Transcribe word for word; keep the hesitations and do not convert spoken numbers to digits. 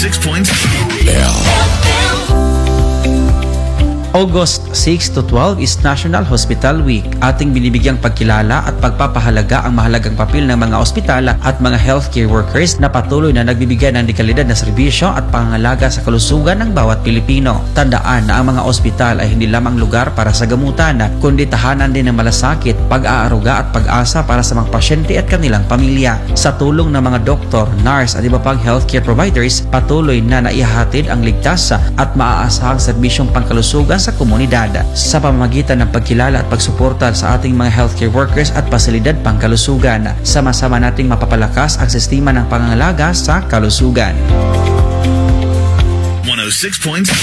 six point two. August six to twelve is National Hospital Week. Ating binibigyang pagkilala at pagpapahalaga ang mahalagang papel ng mga ospital at mga healthcare workers na patuloy na nagbibigay ng dekalidad na serbisyo at pangangalaga sa kalusugan ng bawat Pilipino. Tandaan na ang mga ospital ay hindi lamang lugar para sa gamutan, kundi tahanan din ng malasakit, pag-aaruga at pag-asa para sa mga pasyente at kanilang pamilya. Sa tulong ng mga doktor, nurse at iba pang healthcare providers, patuloy na naihahatid ang ligtas at maaasahang serbisyong pangkalusugan sa komunidad sa pamamagitan ng pagkilala at pagsuporta sa ating mga healthcare workers at pasilidad pangkalusugan. Sama-sama nating mapapalakas ang sistema ng pangangalaga sa kalusugan. one oh six point two.